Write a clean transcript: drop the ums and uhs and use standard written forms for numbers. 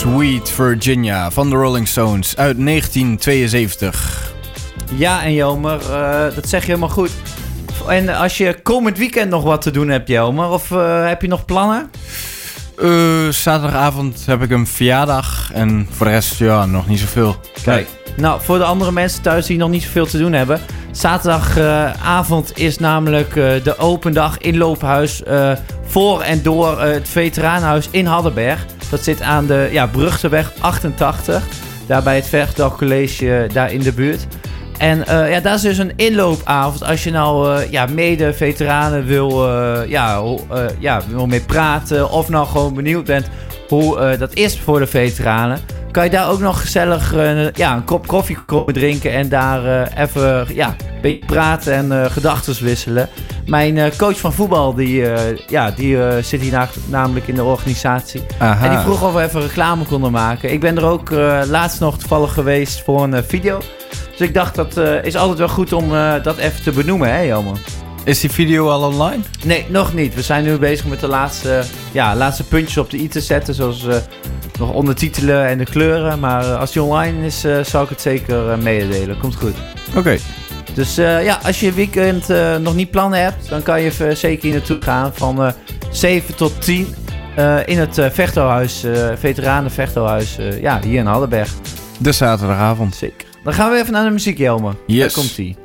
Sweet Virginia van de Rolling Stones uit 1972. Ja, en Jelmer, dat zeg je helemaal goed. En als je komend weekend nog wat te doen hebt, Jelmer, of heb je nog plannen? Zaterdagavond heb ik een verjaardag en voor de rest, ja, nog niet zoveel. Kijk, nou, voor de andere mensen thuis die nog niet zoveel te doen hebben. Zaterdagavond is namelijk de open dag inloophuis voor en door het Veteranenhuis in Hardenberg. Dat zit aan de Brugteweg 88, daar bij het Vechtdag College, daar in de buurt. En daar is dus een inloopavond. Als je nou mede-veteranen wil mee praten, of nou gewoon benieuwd bent hoe dat is voor de veteranen, kan je daar ook nog gezellig een kop koffie komen drinken en daar even een beetje praten en gedachten wisselen. Mijn coach van voetbal, die zit hier namelijk in de organisatie. Aha. En die vroeg of we even reclame konden maken. Ik ben er ook laatst nog toevallig geweest voor een video. Dus ik dacht, dat is altijd wel goed om dat even te benoemen, hè, Jelmer? Is die video al online? Nee, nog niet. We zijn nu bezig met de laatste puntjes op de i te zetten, zoals nog ondertitelen en de kleuren. Maar als die online is, zal ik het zeker mededelen. Komt goed. Oké. Dus als je weekend nog niet plannen hebt, dan kan je zeker hier naartoe gaan van 7 tot 10 in het Vechtelhuis, Veteranenvechtelhuis, hier in Hardenberg. De zaterdagavond. Zeker. Dan gaan we even naar de muziek, Jelmer. Yes. Daar komt-ie.